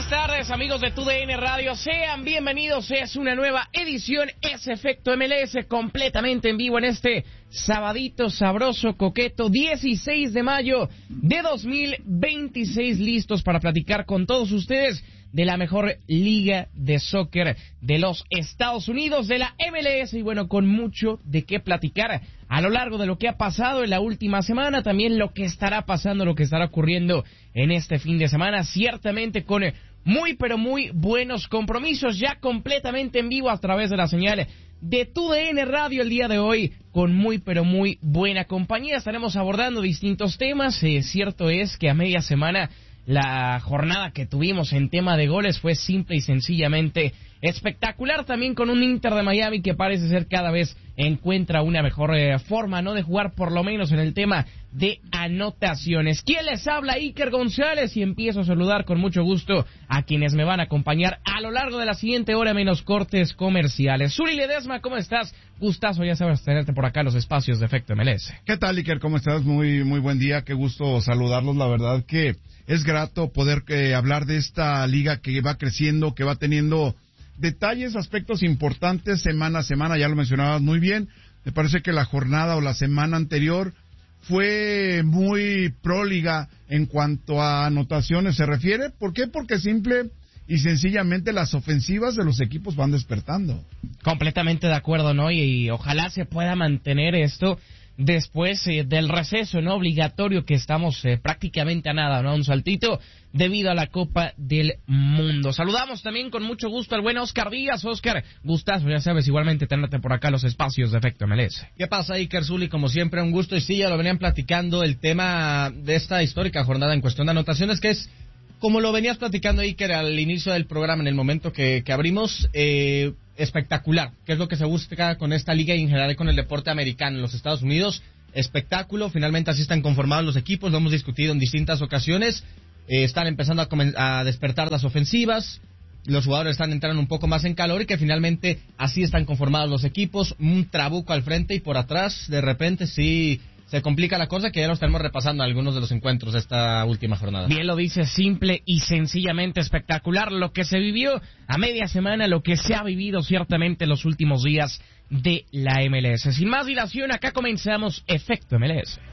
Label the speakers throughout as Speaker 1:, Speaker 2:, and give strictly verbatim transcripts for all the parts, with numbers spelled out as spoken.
Speaker 1: tardes, amigos de T U D N Radio, sean bienvenidos, es una nueva edición, es Efecto M L S, completamente en vivo en este sabadito sabroso, coqueto, dieciséis de mayo de dos mil veintiséis, listos para platicar con todos ustedes de la mejor liga de soccer de los Estados Unidos, de la M L S, y bueno, con mucho de qué platicar a lo largo de lo que ha pasado en la última semana, también lo que estará pasando, lo que estará ocurriendo en este fin de semana, ciertamente con muy pero muy buenos compromisos, ya completamente en vivo a través de la señal de T U D N Radio el día de hoy, con muy pero muy buena compañía. Estaremos abordando distintos temas. Eh, cierto es que a media semana la jornada que tuvimos en tema de goles fue simple y sencillamente espectacular, también con un Inter de Miami que parece ser cada vez encuentra una mejor eh, forma, ¿no?, de jugar, por lo menos en el tema de anotaciones. ¿Quién les habla? Iker González, y empiezo a saludar con mucho gusto a quienes me van a acompañar a lo largo de la siguiente hora, menos cortes comerciales. Zuli Ledesma, ¿cómo estás? Gustazo, ya sabes, tenerte por acá en los espacios de Efecto M L S.
Speaker 2: ¿Qué tal, Iker? ¿Cómo estás? Muy, muy buen día, qué gusto saludarlos, la verdad que es grato poder eh, hablar de esta liga que va creciendo, que va teniendo detalles, aspectos importantes semana a semana, ya lo mencionabas muy bien. Me parece que la jornada o la semana anterior fue muy próliga en cuanto a anotaciones se refiere. ¿Por qué? Porque simple y sencillamente las ofensivas de los equipos van despertando.
Speaker 1: Completamente de acuerdo, ¿no? Y, y ojalá se pueda mantener esto después eh, del receso, ¿no?, obligatorio, que estamos eh, prácticamente a nada, ¿no?, un saltito debido a la Copa del Mundo. Saludamos también con mucho gusto al buen Oscar Díaz. Oscar, gustazo, ya sabes, igualmente tenerte por acá los espacios de Efecto M L S.
Speaker 3: ¿Qué pasa, Iker Zuli? Como siempre, un gusto, y sí, ya lo venían platicando, el tema de esta histórica jornada en cuestión de anotaciones, que es, como lo venías platicando, Iker, al inicio del programa, en el momento que, que abrimos, eh... espectacular, que es lo que se busca con esta liga y en general con el deporte americano en los Estados Unidos. Espectáculo, finalmente así están conformados los equipos, lo hemos discutido en distintas ocasiones. Eh, están empezando a, comen- a despertar las ofensivas, los jugadores están entrando un poco más en calor, y que finalmente así están conformados los equipos. Un trabuco al frente y por atrás, de repente sí se complica la cosa, que ya lo estaremos repasando en algunos de los encuentros de esta última jornada.
Speaker 1: Bien lo dice, simple y sencillamente espectacular lo que se vivió a media semana, lo que se ha vivido ciertamente en los últimos días de la M L S. Sin más dilación, acá comenzamos Efecto M L S.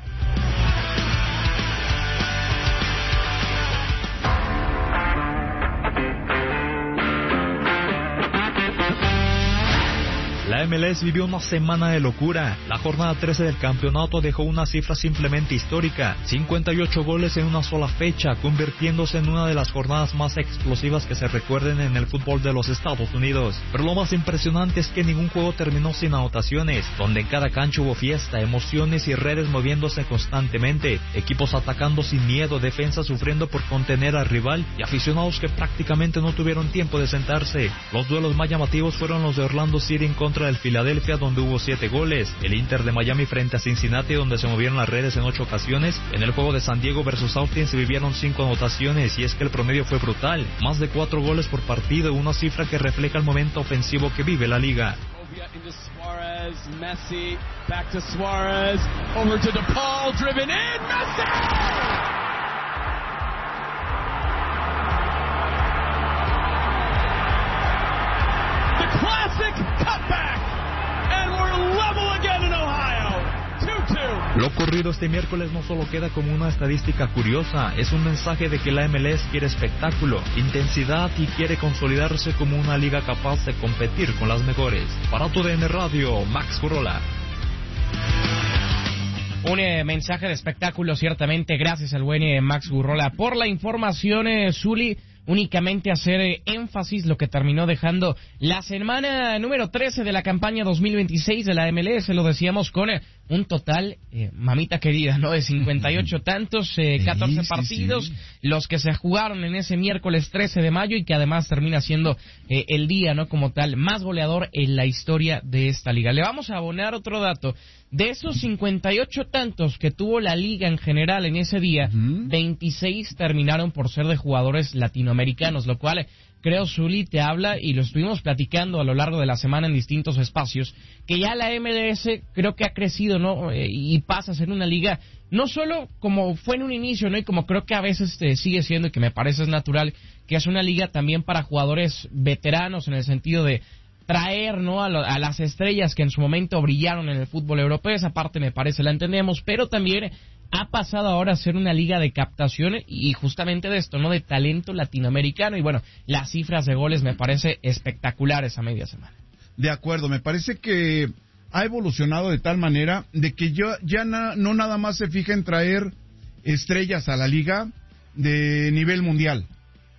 Speaker 4: La M L S vivió una semana de locura. La jornada trece del campeonato dejó una cifra simplemente histórica: cincuenta y ocho goles en una sola fecha, convirtiéndose en una de las jornadas más explosivas que se recuerden en el fútbol de los Estados Unidos. Pero lo más impresionante es que ningún juego terminó sin anotaciones, donde en cada cancha hubo fiesta, emociones y redes moviéndose constantemente, equipos atacando sin miedo, defensas sufriendo por contener al rival y aficionados que prácticamente no tuvieron tiempo de sentarse. Los duelos más llamativos fueron los de Orlando City en contra del Philadelphia, donde hubo siete goles, el Inter de Miami frente a Cincinnati, donde se movieron las redes en ocho ocasiones. En el juego de San Diego versus Austin se vivieron cinco anotaciones, y es que el promedio fue brutal, más de cuatro goles por partido, una cifra que refleja el momento ofensivo que vive la liga.
Speaker 5: Messi, back to Suarez, over to DePaul, driven in, Messi! Classic cutback, and we're level again in Ohio. two two.
Speaker 4: Lo ocurrido este miércoles no solo queda como una estadística curiosa, es un mensaje de que la M L S quiere espectáculo, intensidad y quiere consolidarse como una liga capaz de competir con las mejores. Para T U D N Radio, Max Corolla.
Speaker 1: Un eh, mensaje de espectáculo, ciertamente. Gracias al buen eh, Max Gurrola por la información, eh, Zuli. Únicamente hacer eh, énfasis lo que terminó dejando la semana número trece de la campaña dos mil veintiséis de la M L S, lo decíamos, con eh, un total, eh, mamita querida, ¿no?, de cincuenta y ocho tantos, eh, catorce sí, partidos, sí, sí. los que se jugaron en ese miércoles trece de mayo, y que además termina siendo eh, el día, ¿no?, como tal, más goleador en la historia de esta liga. Le vamos a abonar otro dato. De esos cincuenta y ocho tantos que tuvo la liga en general en ese día, uh-huh. veintiséis terminaron por ser de jugadores latinoamericanos, lo cual creo, Zuli, te habla, y lo estuvimos platicando a lo largo de la semana en distintos espacios, que ya la M L S creo que ha crecido, ¿no? Eh, y pasa a ser una liga, no solo como fue en un inicio, ¿no? Y como creo que a veces eh, sigue siendo, y que me parece es natural, que es una liga también para jugadores veteranos, en el sentido de traer, ¿no? A, lo, a las estrellas que en su momento brillaron en el fútbol europeo. Esa parte me parece la entendemos, pero también ha pasado ahora a ser una liga de captación y justamente de esto, ¿no? De talento latinoamericano, y bueno, las cifras de goles me parece espectaculares a media semana.
Speaker 2: De acuerdo, me parece que ha evolucionado de tal manera de que yo ya na, no nada más se fija en traer estrellas a la liga de nivel mundial.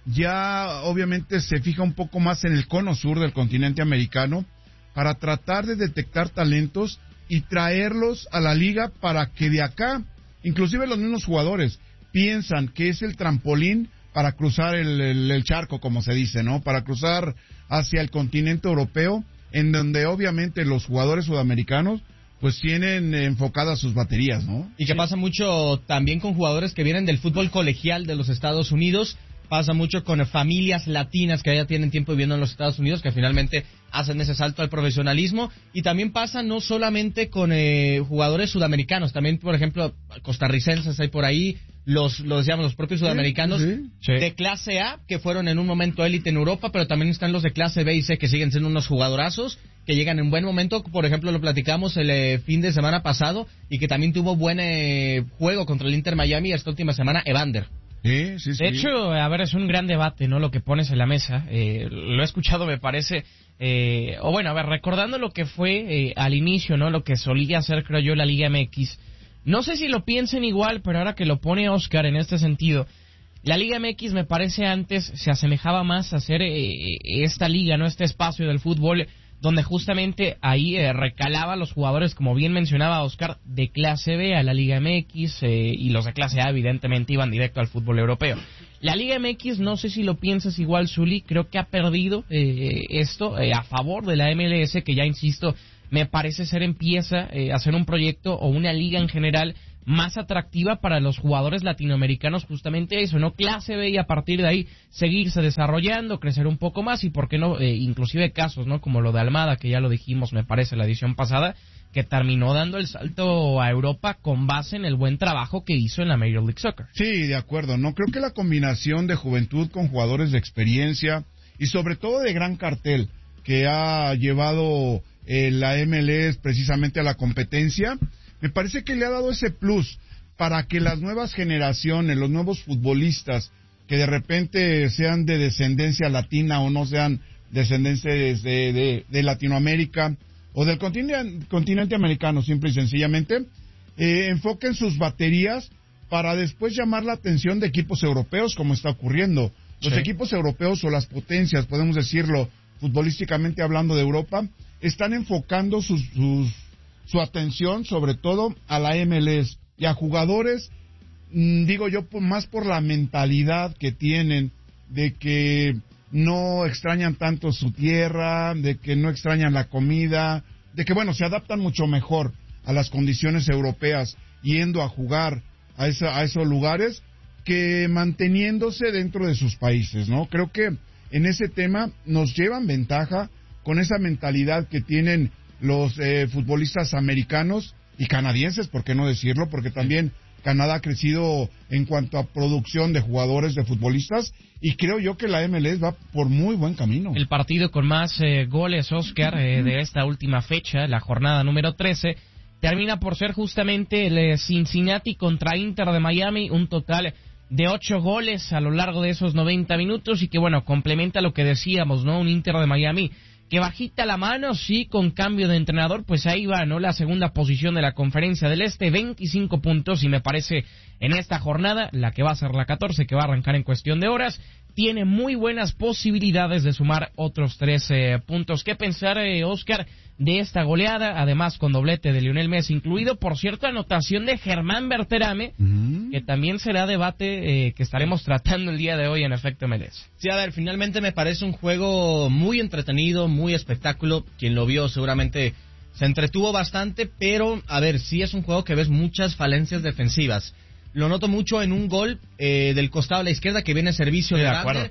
Speaker 2: Ya obviamente se fija un poco más en el cono sur del continente americano para tratar de detectar talentos y traerlos a la liga para que de acá, inclusive los mismos jugadores, piensan que es el trampolín para cruzar el, el, el charco, como se dice, ¿no? Para cruzar hacia el continente europeo, en donde obviamente los jugadores sudamericanos pues tienen enfocadas sus baterías, ¿no?
Speaker 3: Y que sí. Pasa mucho también con jugadores que vienen del fútbol colegial de los Estados Unidos. Pasa mucho con familias latinas que ya tienen tiempo viviendo en los Estados Unidos, que finalmente hacen ese salto al profesionalismo. Y también pasa no solamente con eh, jugadores sudamericanos, también, por ejemplo, costarricenses hay por ahí, los, los digamos, los propios sudamericanos
Speaker 2: sí, sí.
Speaker 3: de clase A, que fueron en un momento élite en Europa, pero también están los de clase B y C, que siguen siendo unos jugadorazos, que llegan en buen momento. Por ejemplo, lo platicamos el eh, fin de semana pasado, y que también tuvo buen eh, juego contra el Inter Miami esta última semana, Evander.
Speaker 2: Sí, sí, sí.
Speaker 1: De hecho, a ver, es un gran debate, ¿no? Lo que pones en la mesa. Eh, lo he escuchado, me parece. Eh, o bueno, a ver, recordando lo que fue eh, al inicio, ¿no? Lo que solía hacer, creo yo, la Liga M X. No sé si lo piensen igual, pero ahora que lo pone Oscar en este sentido, la Liga M X me parece antes se asemejaba más a hacer eh, esta liga, ¿no? Este espacio del fútbol, donde justamente ahí eh, recalaba los jugadores, como bien mencionaba Oscar, de clase B a la Liga M X, eh, y los de clase A evidentemente iban directo al fútbol europeo. La Liga M X, no sé si lo piensas igual, Zuli, creo que ha perdido eh, esto eh, a favor de la M L S, que ya insisto, me parece ser empieza eh, a ser un proyecto o una liga en general más atractiva para los jugadores latinoamericanos, justamente eso, ¿no? Clase B, y a partir de ahí seguirse desarrollando, crecer un poco más, y por qué no, eh, inclusive casos, ¿no? Como lo de Almada, que ya lo dijimos, me parece, la edición pasada, que terminó dando el salto a Europa con base en el buen trabajo que hizo en la Major League Soccer.
Speaker 2: Sí, de acuerdo, ¿no? Creo que la combinación de juventud con jugadores de experiencia y sobre todo de gran cartel que ha llevado eh, la M L S precisamente a la competencia, me parece que le ha dado ese plus para que las nuevas generaciones, los nuevos futbolistas, que de repente sean de descendencia latina o no sean descendientes de, de, de Latinoamérica o del continente, continente americano, simple y sencillamente, eh, enfoquen sus baterías para después llamar la atención de equipos europeos, como está ocurriendo. Los sí. equipos europeos o las potencias, podemos decirlo, futbolísticamente hablando de Europa, están enfocando sus... sus su atención sobre todo a la M L S y a jugadores, mmm, digo yo, más por la mentalidad que tienen de que no extrañan tanto su tierra, de que no extrañan la comida, de que bueno, se adaptan mucho mejor a las condiciones europeas yendo a jugar a, esa, a esos lugares que manteniéndose dentro de sus países, ¿no? Creo que en ese tema nos llevan ventaja con esa mentalidad que tienen los eh, futbolistas americanos y canadienses, ¿por qué no decirlo? Porque también Canadá ha crecido en cuanto a producción de jugadores, de futbolistas, y creo yo que la M L S va por muy buen camino.
Speaker 1: El partido con más eh, goles, Oscar, eh, de esta última fecha, la jornada número trece, termina por ser justamente el eh, Cincinnati contra Inter de Miami, un total de ocho goles a lo largo de esos noventa minutos, y que bueno, complementa lo que decíamos, ¿no? Un Inter de Miami que bajita la mano, sí, con cambio de entrenador, pues ahí va, ¿no? La segunda posición de la Conferencia del Este, veinticinco puntos, y me parece en esta jornada, la que va a ser la catorce, que va a arrancar en cuestión de horas, tiene muy buenas posibilidades de sumar otros trece puntos. ¿Qué pensar, eh, Oscar, de esta goleada? Además, con doblete de Lionel Messi incluido, por cierto, anotación de Germán Berterame, uh-huh. que también será debate eh, que estaremos tratando el día de hoy en Efecto M L S.
Speaker 3: Sí, a ver, finalmente me parece un juego muy entretenido, muy espectáculo. Quien lo vio seguramente se entretuvo bastante, pero, a ver, sí es un juego que ves muchas falencias defensivas. Lo noto mucho en un gol eh, del costado a la izquierda que viene servicio
Speaker 1: sí,
Speaker 3: de
Speaker 1: acuerdo.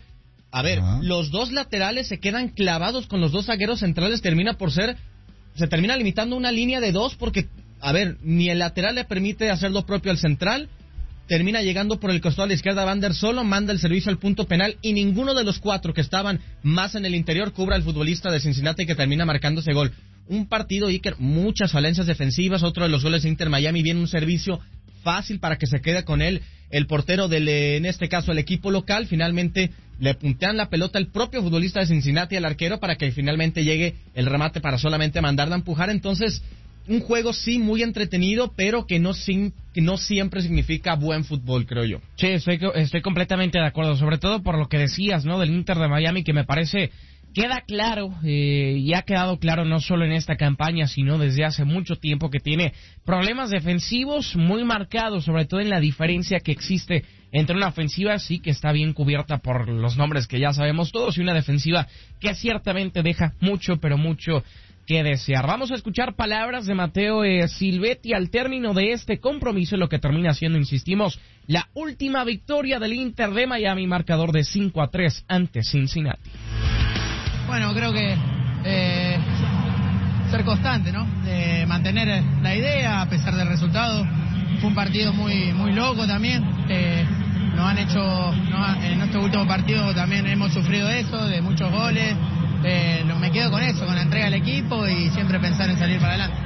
Speaker 3: A ver,
Speaker 2: Ajá.
Speaker 3: los dos laterales se quedan clavados con los dos zagueros centrales, termina por ser, se termina limitando una línea de dos porque, a ver, ni el lateral le permite hacer lo propio al central, termina llegando por el costado a la izquierda, Van der Solo manda el servicio al punto penal y ninguno de los cuatro que estaban más en el interior cubra al futbolista de Cincinnati que termina marcando ese gol. Un partido, Iker, muchas falencias defensivas, otro de los goles de Inter Miami, viene un servicio fácil para que se quede con él el portero del, en este caso, el equipo local, finalmente le puntean la pelota el propio futbolista de Cincinnati al arquero para que finalmente llegue el remate para solamente mandarla a empujar. Entonces, un juego sí muy entretenido, pero que no, sin, que no siempre significa buen fútbol, creo yo.
Speaker 1: Sí, estoy, estoy completamente de acuerdo, sobre todo por lo que decías, ¿no? Del Inter de Miami, que me parece queda claro, eh, y ha quedado claro no solo en esta campaña, sino desde hace mucho tiempo, que tiene problemas defensivos muy marcados, sobre todo en la diferencia que existe entre una ofensiva, sí, que está bien cubierta por los nombres que ya sabemos todos, y una defensiva que ciertamente deja mucho, pero mucho que desear. Vamos a escuchar palabras de Matteo eh, Silvetti al término de este compromiso, lo que termina siendo, insistimos, la última victoria del Inter de Miami, marcador de cinco a tres ante Cincinnati.
Speaker 6: Bueno, creo que eh, ser constante, ¿no? De mantener la idea a pesar del resultado. Fue un partido muy muy loco también. Eh, nos han hecho, nos, en este último partido también hemos sufrido eso, de muchos goles. Eh, me quedo con eso, con la entrega del equipo y siempre pensar en salir para adelante.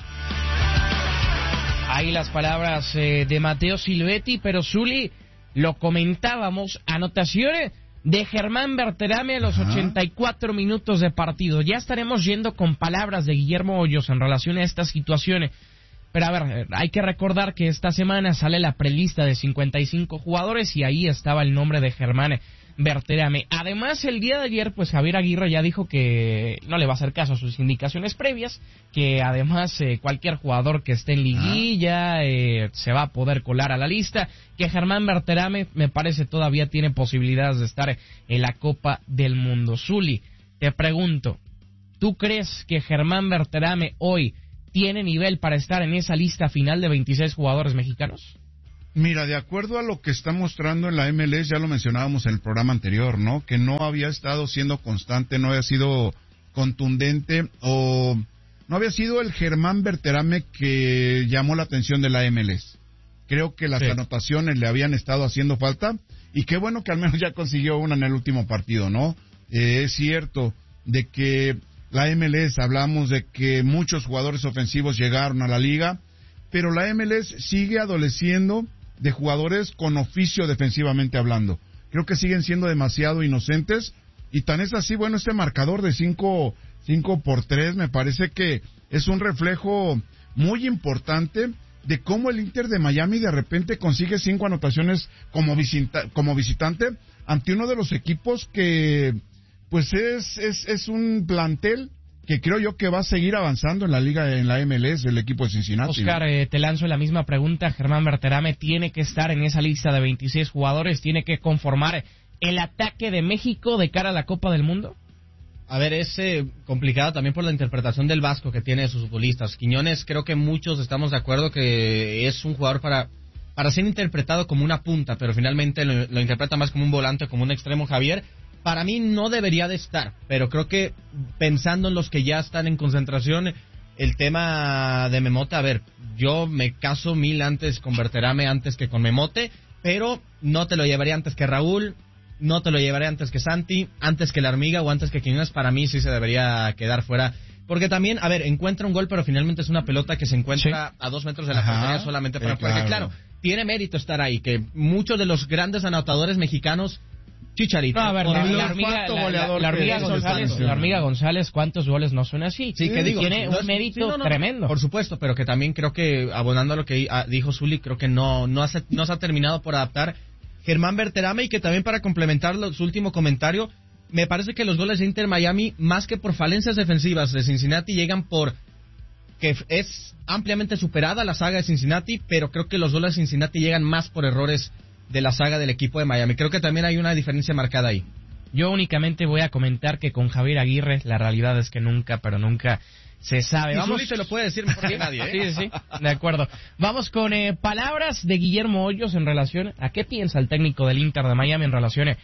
Speaker 1: Ahí las palabras eh, de Matteo Silvetti, pero Zuli, lo comentábamos, anotaciones de Germán Berterame a los Ajá. ochenta y cuatro minutos de partido. Ya estaremos yendo con palabras de Guillermo Hoyos en relación a estas situaciones. Pero a ver, hay que recordar que esta semana sale la prelista de cincuenta y cinco jugadores y ahí estaba el nombre de Germán Berterame. Además, el día de ayer, pues Javier Aguirre ya dijo que no le va a hacer caso a sus indicaciones previas, que además eh, cualquier jugador que esté en liguilla eh, se va a poder colar a la lista, que Germán Berterame, me parece, todavía tiene posibilidades de estar en la Copa del Mundo. Zuli, te pregunto, ¿tú crees que Germán Berterame hoy tiene nivel para estar en esa lista final de veintiséis jugadores mexicanos?
Speaker 2: Mira, de acuerdo a lo que está mostrando en la M L S, ya lo mencionábamos en el programa anterior, ¿no? Que no había estado siendo constante, no había sido contundente, o no había sido el Germán Berterame que llamó la atención de la M L S. Creo que las sí. anotaciones le habían estado haciendo falta, y qué bueno que al menos ya consiguió una en el último partido, ¿no? Eh, es cierto de que la M L S, hablamos de que muchos jugadores ofensivos llegaron a la liga, pero la M L S sigue adoleciendo de jugadores con oficio defensivamente hablando. Creo que siguen siendo demasiado inocentes, y tan es así, bueno, este marcador de cinco por tres me parece que es un reflejo muy importante de cómo el Inter de Miami de repente consigue cinco anotaciones como, visita, como visitante ante uno de los equipos que pues es, es, es un plantel que creo yo que va a seguir avanzando en la liga, en la M L S, el equipo de Cincinnati.
Speaker 1: Oscar, eh, te lanzo la misma pregunta. Germán Berterame tiene que estar en esa lista de veintiséis jugadores, tiene que conformar el ataque de México de cara a la Copa del Mundo.
Speaker 3: A ver, es eh, complicado también por la interpretación del Vasco que tiene de sus futbolistas. Quiñones, creo que muchos estamos de acuerdo que es un jugador para, para ser interpretado como una punta, pero finalmente lo, lo interpreta más como un volante, como un extremo. Javier, para mí no debería de estar, pero creo que pensando en los que ya están en concentración, el tema de Memote, a ver, yo me caso mil antes con Berterame antes que con Memote, pero no te lo llevaría antes que Raúl, no te lo llevaría antes que Santi, antes que La Hormiga o antes que Quiñones. Para mí sí se debería quedar fuera, porque también, a ver, encuentra un gol, pero finalmente es una pelota que se encuentra sí. a dos metros de la portería solamente para... Sí, claro. Porque claro, tiene mérito estar ahí, que muchos de los grandes anotadores mexicanos, Chicharito.
Speaker 1: No, a ver, la, la, hormiga, la, la, la, hormiga González, la Hormiga González, ¿cuántos goles no son así?
Speaker 3: Sí, que digo,
Speaker 1: tiene
Speaker 3: no
Speaker 1: un mérito
Speaker 3: sí, no, no,
Speaker 1: tremendo.
Speaker 3: Por supuesto, pero que también creo que, abonando a lo que dijo Zuli, creo que no, no, hace, no se ha terminado por adaptar Germán Berterame, y que también, para complementar su último comentario, me parece que los goles de Inter Miami, más que por falencias defensivas de Cincinnati, llegan por que es ampliamente superada la saga de Cincinnati, pero creo que los goles de Cincinnati llegan más por errores de la saga del equipo de Miami. Creo que también hay una diferencia marcada ahí.
Speaker 1: Yo únicamente voy a comentar que con Javier Aguirre la realidad es que nunca, pero nunca se sabe.
Speaker 3: Y
Speaker 1: Vamos,
Speaker 3: Zuli te lo puede decir mejor que nadie, ¿eh?
Speaker 1: Sí, sí, de acuerdo. Vamos con eh, palabras de Guillermo Hoyos en relación a qué piensa el técnico del Inter de Miami en relación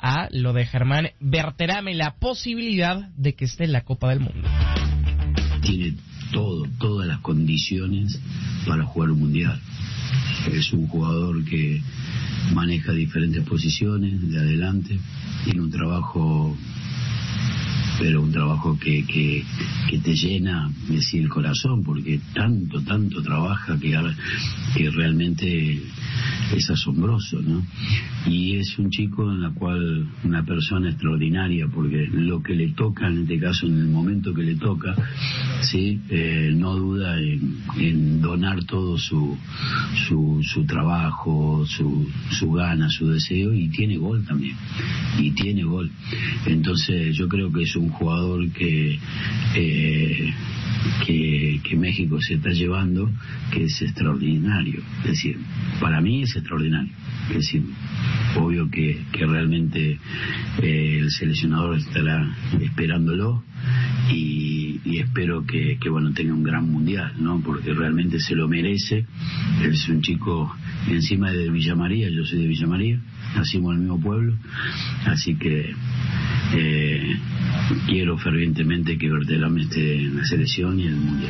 Speaker 1: a lo de Germán Berterame, la posibilidad de que esté en la Copa del Mundo.
Speaker 7: Tiene todo, todas las condiciones para jugar un mundial. Es un jugador que maneja diferentes posiciones de adelante, tiene un trabajo, pero un trabajo que, que, que te llena, decir, el corazón, porque tanto, tanto trabaja que, que realmente es asombroso, ¿no? Y es un chico en la cual, una persona extraordinaria, porque lo que le toca, en este caso, en el momento que le toca, sí, eh, no duda en, en donar todo su, su, su trabajo, su, su gana, su deseo, y tiene gol también, y tiene gol. Entonces yo creo que es un jugador que eh, que, que México se está llevando, que es extraordinario. Es decir, para mí es extraordinario. Es decir, obvio que, que realmente eh, el seleccionador estará esperándolo, y, y espero que, que bueno tenga un gran mundial, ¿no? Porque realmente se lo merece. Él es un chico encima de Villa María, yo soy de Villa María, nacimos en el mismo pueblo, así que eh, quiero fervientemente que Berterame esté en la selección y en el mundial.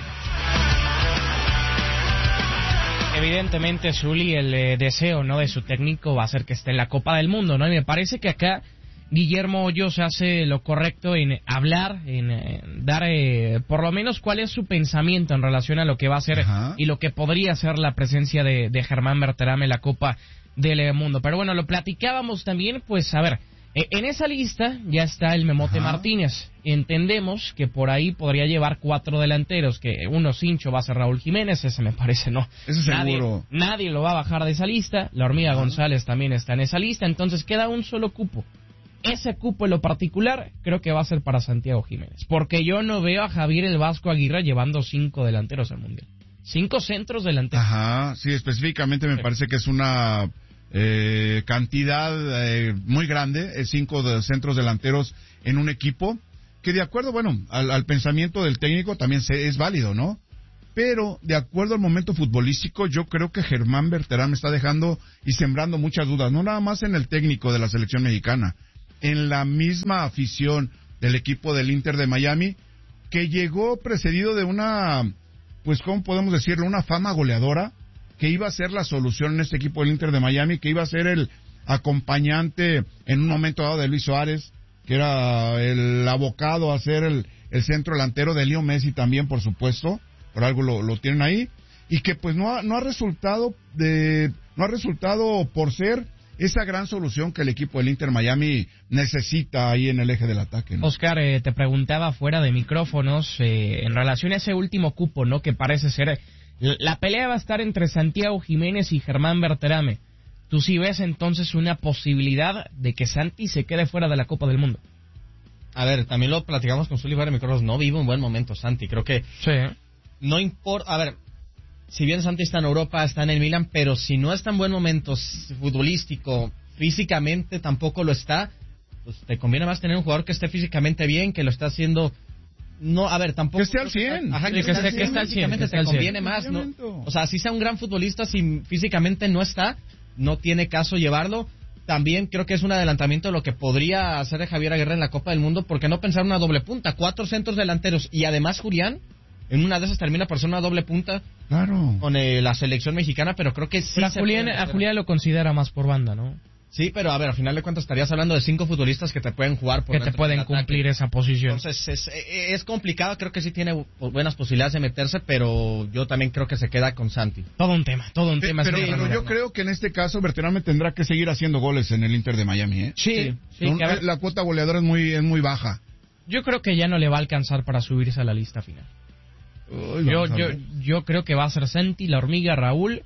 Speaker 1: Evidentemente, Zuli, el eh, deseo, ¿no?, de su técnico va a ser que esté en la Copa del Mundo, ¿no? Y me parece que acá Guillermo Hoyos hace lo correcto en hablar, en eh, dar eh, por lo menos cuál es su pensamiento en relación a lo que va a ser Ajá. y lo que podría ser la presencia de, de Germán Berterame en la Copa del Mundo. Pero bueno, lo platicábamos también, pues a ver, eh, en esa lista ya está el Memote Ajá. Martínez. Entendemos que por ahí podría llevar cuatro delanteros, que uno cincho va a ser Raúl Jiménez, ese me parece no.
Speaker 2: Eso seguro.
Speaker 1: Nadie, nadie lo va a bajar de esa lista, la Hormiga Ajá. González también está en esa lista, entonces queda un solo cupo. Ese cupo en lo particular creo que va a ser para Santiago Jiménez, porque yo no veo a Javier el Vasco Aguirre llevando cinco delanteros al Mundial. Cinco centros delanteros.
Speaker 2: Ajá, sí, específicamente me sí. parece que es una eh, cantidad eh, muy grande, eh, cinco de centros delanteros en un equipo, que de acuerdo, bueno, al, al pensamiento del técnico también se, es válido, ¿no? Pero de acuerdo al momento futbolístico, yo creo que Germán Berterame está dejando y sembrando muchas dudas, no nada más en el técnico de la selección mexicana, en la misma afición del equipo del Inter de Miami, que llegó precedido de una, pues, ¿cómo podemos decirlo?, una fama goleadora, que iba a ser la solución en este equipo del Inter de Miami, que iba a ser el acompañante en un momento dado de Luis Suárez, que era el abocado a ser el, el centro delantero de Leo Messi también, por supuesto, por algo lo, lo tienen ahí, y que pues no ha, no ha resultado de, no ha resultado por ser esa gran solución que el equipo del Inter Miami necesita ahí en el eje del ataque, ¿no?
Speaker 1: Oscar, eh, te preguntaba fuera de micrófonos eh, en relación a ese último cupo, ¿no?, que parece ser la pelea va a estar entre Santiago Jiménez y Germán Berterame. ¿Tú sí ves entonces una posibilidad de que Santi se quede fuera de la Copa del Mundo?
Speaker 3: A ver, también lo platicamos con Zuli fuera de micrófonos, no vive un buen momento Santi, creo que
Speaker 1: sí.
Speaker 3: no importa, a ver, si bien Santi está en Europa, está en el Milan, pero si no está en buen momento futbolístico, físicamente tampoco lo está, pues te conviene más tener un jugador que esté físicamente bien, que lo está haciendo. No, a ver, tampoco.
Speaker 2: Que esté al cien.
Speaker 3: Ajá, que,
Speaker 1: sí, que, esté, que esté al cien.
Speaker 3: Físicamente te conviene más, ¿no? O sea, si sea un gran futbolista, si físicamente no está, no tiene caso llevarlo. También creo que es un adelantamiento de lo que podría hacer de Javier Aguirre en la Copa del Mundo, porque no pensar una doble punta, cuatro centros delanteros y además Julián. En una de esas termina por ser una doble punta
Speaker 2: claro.
Speaker 3: con eh, la selección mexicana, pero creo que sí.
Speaker 1: Pero a, Julián, a Julián lo considera más por banda, ¿no?
Speaker 3: Sí, pero a ver, al final de cuentas estarías hablando de cinco futbolistas que te pueden jugar por
Speaker 1: que te pueden cumplir esa posición.
Speaker 3: Entonces es, es complicado, creo que sí tiene buenas posibilidades de meterse, pero yo también creo que se queda con Santi.
Speaker 1: Todo un tema, todo un
Speaker 2: Pe-
Speaker 1: tema.
Speaker 2: Pero, pero yo creo que en este caso Berterame tendrá que seguir haciendo goles en el Inter de Miami, ¿eh?
Speaker 1: Sí, sí. sí
Speaker 2: Un,
Speaker 1: que ver,
Speaker 2: la cuota goleadora es muy, es muy baja.
Speaker 1: Yo creo que ya no le va a alcanzar para subirse a la lista final.
Speaker 2: Uy,
Speaker 1: yo, yo, yo creo que va a ser Santi, La Hormiga, Raúl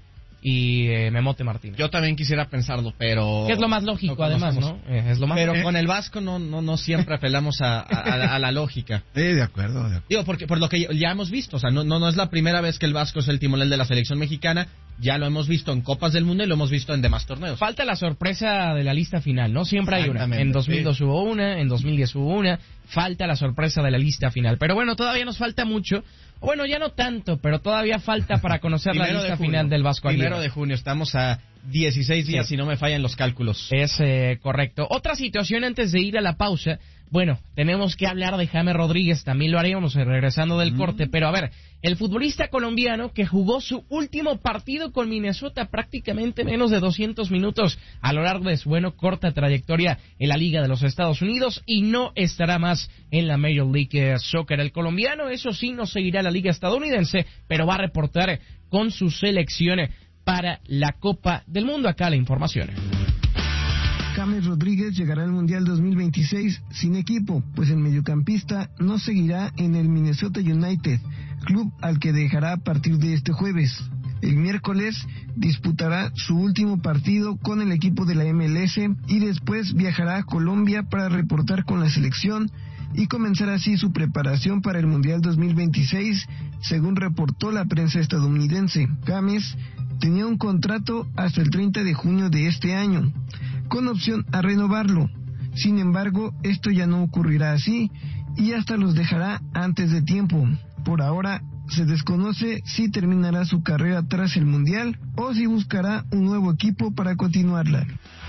Speaker 1: y eh, Memote Martínez.
Speaker 3: Yo también quisiera pensarlo, pero...
Speaker 1: Que es lo más lógico, no además, ¿no? Eh, es lo más...
Speaker 3: Pero
Speaker 1: eh.
Speaker 3: con el Vasco no no no siempre apelamos a, a, a, a la lógica.
Speaker 2: Sí, de acuerdo, de acuerdo.
Speaker 3: Digo, porque por lo que ya hemos visto, o sea, no, no, no es la primera vez que el Vasco es el timonel de la selección mexicana, ya lo hemos visto en Copas del Mundo y lo hemos visto en demás torneos.
Speaker 1: Falta la sorpresa de la lista final, ¿no? Siempre hay una. En dos mil dos sí. hubo una, en dos mil diez hubo una, falta la sorpresa de la lista final. Pero bueno, todavía nos falta mucho. Bueno, ya no tanto, pero todavía falta para conocer la lista final del Vasco Aguirre.
Speaker 3: Primero de junio, estamos a dieciséis días,
Speaker 1: sí.
Speaker 3: si no me fallan los cálculos.
Speaker 1: Es eh, correcto. Otra situación antes de ir a la pausa. Bueno, tenemos que hablar de James Rodríguez, también lo haríamos regresando del mm. corte, pero a ver, el futbolista colombiano que jugó su último partido con Minnesota, prácticamente menos de doscientos minutos a lo largo de su, bueno, corta trayectoria en la Liga de los Estados Unidos, y no estará más en la Major League Soccer. El colombiano, eso sí, no seguirá la Liga estadounidense, pero va a reportar con su selección para la Copa del Mundo. Acá la información.
Speaker 8: James Rodríguez llegará al Mundial dos mil veintiséis sin equipo, pues el mediocampista no seguirá en el Minnesota United, club al que dejará a partir de este jueves. El miércoles disputará su último partido con el equipo de la M L S y después viajará a Colombia para reportar con la selección y comenzar así su preparación para el Mundial dos mil veintiséis, según reportó la prensa estadounidense. James tenía un contrato hasta el treinta de junio de este año, con opción a renovarlo. Sin embargo, esto ya no ocurrirá así y hasta los dejará antes de tiempo. Por ahora, se desconoce si terminará su carrera tras el Mundial o si buscará un nuevo equipo para continuarla.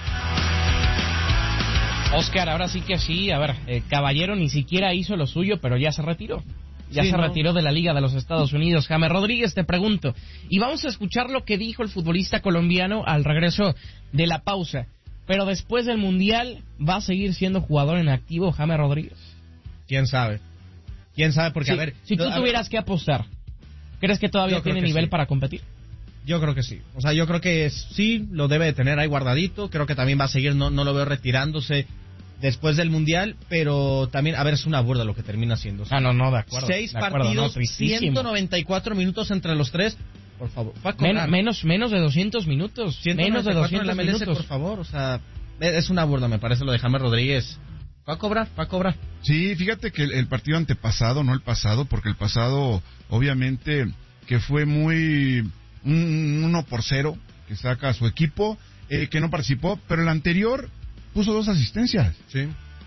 Speaker 1: Oscar, ahora sí que sí, a ver, eh, Caballero ni siquiera hizo lo suyo, pero ya se retiró. Ya sí, se ¿no? retiró de la Liga de los Estados Unidos. James Rodríguez, te pregunto, y vamos a escuchar lo que dijo el futbolista colombiano al regreso de la pausa. Pero después del Mundial, ¿va a seguir siendo jugador en activo James Rodríguez?
Speaker 3: ¿Quién sabe? ¿Quién sabe? Porque,
Speaker 1: sí,
Speaker 3: a ver...
Speaker 1: Si tú tuvieras ver, que apostar, ¿crees que todavía tiene nivel sí. para competir?
Speaker 3: Yo creo que sí. O sea, yo creo que sí, lo debe de tener ahí guardadito. Creo que también va a seguir, no, no lo veo retirándose después del Mundial, pero también, a ver, es una burda lo que termina haciendo. O sea,
Speaker 1: ah, no, no, de acuerdo.
Speaker 3: Seis
Speaker 1: de acuerdo,
Speaker 3: partidos,
Speaker 1: no,
Speaker 3: ciento noventa y cuatro minutos entre los tres. Por favor,
Speaker 1: Men, menos menos de doscientos minutos. Menos de doscientos
Speaker 3: en la M L S,
Speaker 1: minutos.
Speaker 3: por favor, o sea, es una burda, me parece, lo de James Rodríguez. Va a cobrar, va a cobrar.
Speaker 2: Sí, fíjate que el, el partido antepasado, no el pasado, porque el pasado, obviamente, que fue muy un uno por cero, que saca a su equipo, eh, que no participó, pero el anterior puso dos asistencias.
Speaker 3: Sí.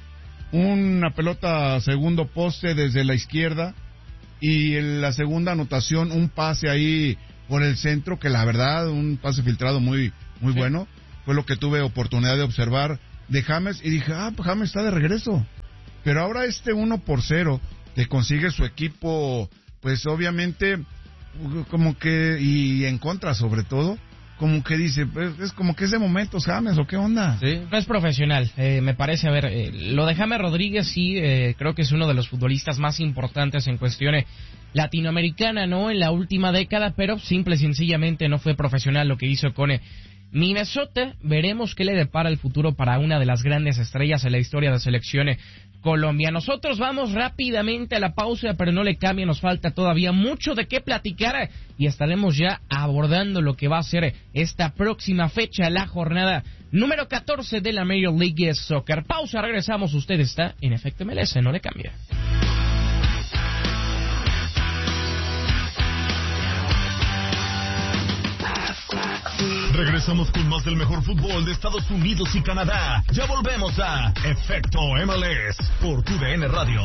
Speaker 2: Una pelota segundo poste desde la izquierda y en la segunda anotación un pase ahí por el centro, que la verdad, un pase filtrado muy muy sí. bueno. Fue lo que tuve oportunidad de observar de James y dije, ah, pues James está de regreso. Pero ahora este uno por cero que consigue su equipo, pues obviamente, como que, y en contra sobre todo, como que dice, pues, es como que es de momentos James, ¿o qué onda?
Speaker 1: Sí. No es profesional, eh, me parece, a ver, eh, lo de James Rodríguez sí, eh, creo que es uno de los futbolistas más importantes en cuestión latinoamericana, ¿no? En la última década, pero simple y sencillamente no fue profesional lo que hizo con... Eh, Minnesota. Veremos qué le depara el futuro para una de las grandes estrellas en la historia de selección Colombia. Nosotros vamos rápidamente a la pausa, pero no le cambie, nos falta todavía mucho de qué platicar y estaremos ya abordando lo que va a ser esta próxima fecha, la jornada número catorce de la Major League Soccer. Pausa, regresamos, usted está en Efecto M L S, no le cambie.
Speaker 9: Regresamos con más del mejor fútbol de Estados Unidos y Canadá. Ya volvemos a Efecto M L S por tu D N Radio.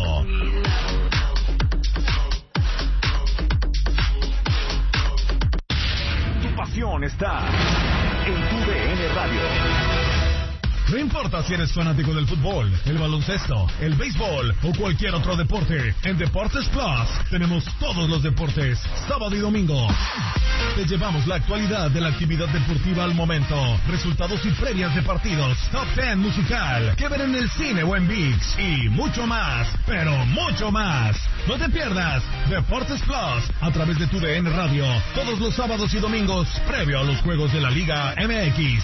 Speaker 9: Tu pasión está en tu D N Radio. No importa si eres fanático del fútbol, el baloncesto, el béisbol o cualquier otro deporte, en Deportes Plus tenemos todos los deportes, sábado y domingo. Te llevamos la actualidad de la actividad deportiva al momento, resultados y previas de partidos, top diez musical, que ver en el cine o en ViX y mucho más, pero mucho más. No te pierdas Deportes Plus a través de tu D N Radio, todos los sábados y domingos, previo a los juegos de la Liga M X.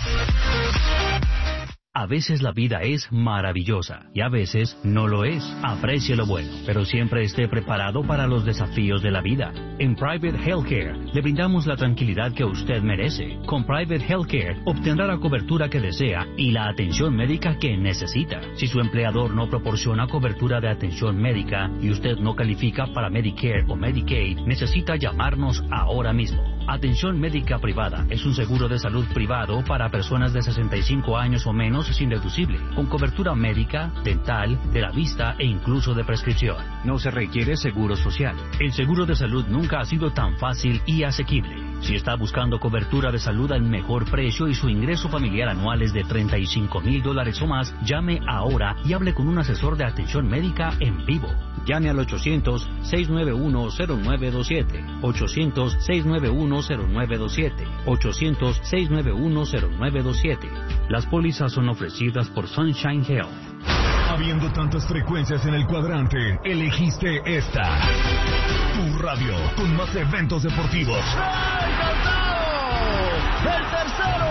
Speaker 10: A veces la vida es maravillosa y a veces no lo es. Aprecie lo bueno, pero siempre esté preparado para los desafíos de la vida. En Private Healthcare le brindamos la tranquilidad que usted merece. Con Private Healthcare obtendrá la cobertura que desea y la atención médica que necesita. Si su empleador no proporciona cobertura de atención médica y usted no califica para Medicare o Medicaid, necesita llamarnos ahora mismo. Atención médica privada es un seguro de salud privado para personas de sesenta y cinco años o menos sin deducible, con cobertura médica, dental, de la vista e incluso de prescripción. No se requiere seguro social. El seguro de salud nunca ha sido tan fácil y asequible. Si está buscando cobertura de salud al mejor precio y su ingreso familiar anual es de treinta y cinco mil dólares o más, llame ahora y hable con un asesor de atención médica en vivo. Llame al ochocientos, seis nueve uno, cero nueve dos siete, ochocientos, seis nueve uno, cero nueve dos siete, ochocientos, seis nueve uno, cero nueve dos siete. Las pólizas son ofrecidas por Sunshine Health.
Speaker 9: Habiendo tantas frecuencias en el cuadrante, elegiste esta. Tu radio, con más eventos deportivos.
Speaker 5: ¡El cantado! ¡El tercero!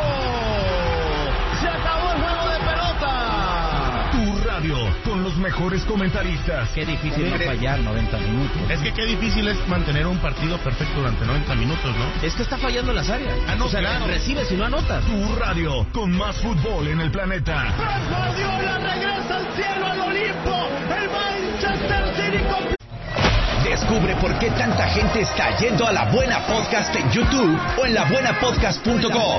Speaker 5: ¡Se acabó el juego de pelota!
Speaker 9: Tu radio, con los mejores comentaristas.
Speaker 3: Qué difícil no fallar noventa minutos.
Speaker 11: Es que qué difícil es mantener un partido perfecto durante noventa minutos, ¿no?
Speaker 3: Es que está fallando las áreas.
Speaker 11: Ah, no,
Speaker 3: o sea,
Speaker 11: claro.
Speaker 3: recibes y no anotas.
Speaker 9: Tu radio, con más fútbol en el planeta.
Speaker 5: ¡Pep Guardiola regresa al cielo, al Olimpo! ¡El Manchester City con...
Speaker 12: Descubre por qué tanta gente está yendo a La Buena Podcast en YouTube o en la buena podcast punto com.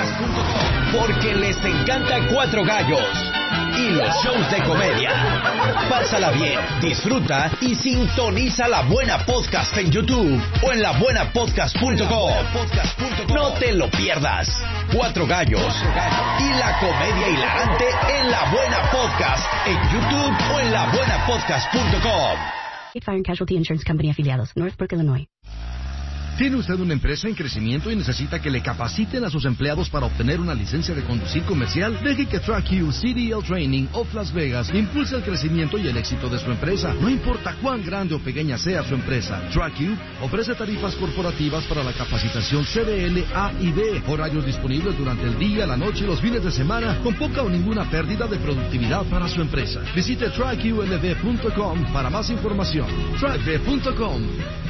Speaker 12: Porque les encanta Cuatro Gallos y los shows de comedia. Pásala bien, disfruta y sintoniza La Buena Podcast en YouTube o en la buena podcast punto com. No te lo pierdas. Cuatro Gallos y la comedia hilarante en La Buena Podcast en YouTube o en la buena podcast punto com.
Speaker 13: Fire and Casualty Insurance Company afiliados, Northbrook, Illinois.
Speaker 14: ¿Tiene usted una empresa en crecimiento y necesita que le capaciten a sus empleados para obtener una licencia de conducir comercial? Deje que TrackU C D L Training of Las Vegas impulse el crecimiento y el éxito de su empresa. No importa cuán grande o pequeña sea su empresa, TrackU ofrece tarifas corporativas para la capacitación C D L A y B, horarios disponibles durante el día, la noche y los fines de semana, con poca o ninguna pérdida de productividad para su empresa. Visite track U L V punto com para más información. track V punto com.